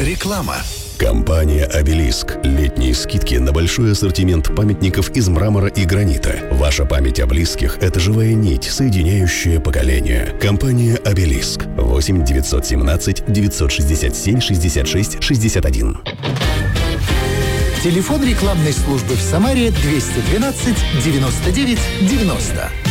Реклама. Компания «Обелиск». Летние скидки на большой ассортимент памятников из мрамора и гранита. Ваша память о близких – это живая нить, соединяющая поколения. Компания «Обелиск». 8 917 967 66 61. Телефон рекламной службы в Самаре 212 99 90.